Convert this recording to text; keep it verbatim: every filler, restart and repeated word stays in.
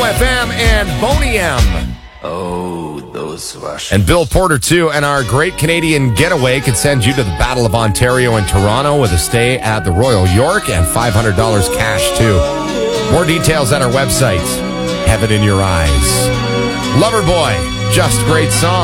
F M and Boney M. Oh, those Russians. And Bill Porter, too. And our Great Canadian Getaway could send you to the Battle of Ontario in Toronto with a stay at the Royal York and five hundred dollars cash, too. More details at our website. Have it in your eyes. Loverboy, just great song.